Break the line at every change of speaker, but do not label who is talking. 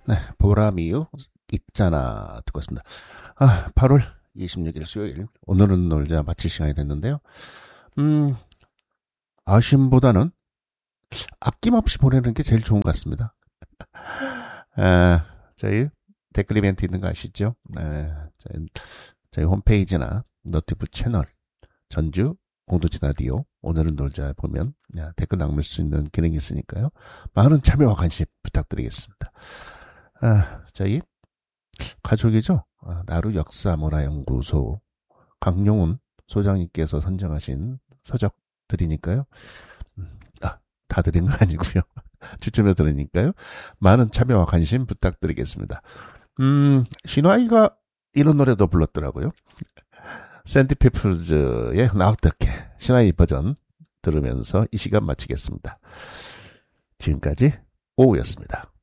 네, 보람이유 있잖아 듣고 있습니다. 8월 26일 수요일 오늘은 놀자 마칠 시간이 됐는데요. 음, 아쉬움보다는 아낌없이 보내는 게 제일 좋은 것 같습니다. 저희 댓글 이벤트 있는 거 아시죠? 네, 저희 홈페이지나 너튜브 채널 전주 공도지 라디오 오늘은 놀자 보면 댓글 남길 수 있는 기능이 있으니까요. 많은 참여와 관심 부탁드리겠습니다. 저희 가족이죠. 나루 역사문화연구소 강용훈 소장님께서 선정하신 서적들이니까요. 다 드린 건 아니고요. 추첨해 드리니까요. 많은 참여와 관심 부탁드리겠습니다. 신화이가 이런 노래도 불렀더라고요. 샌디 피플즈의 나 어떻게 신화이 버전 들으면서 이 시간 마치겠습니다. 지금까지 오우였습니다.